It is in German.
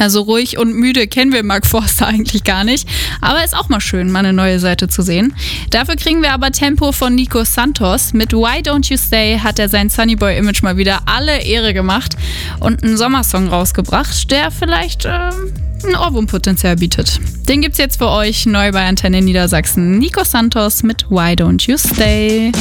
Also ruhig und müde kennen wir Mark Forster eigentlich gar nicht. Aber ist auch mal schön, mal eine neue Seite zu sehen. Dafür kriegen wir aber Tempo von Nico Santos. Mit Why Don't You Stay hat er sein Sunnyboy-Image mal wieder alle Ehre gemacht und einen Sommersong rausgebracht, der vielleicht ein Ohrwurmpotenzial bietet. Den gibt's jetzt für euch neu bei Antenne Niedersachsen. Nico Santos mit Why Don't You Stay.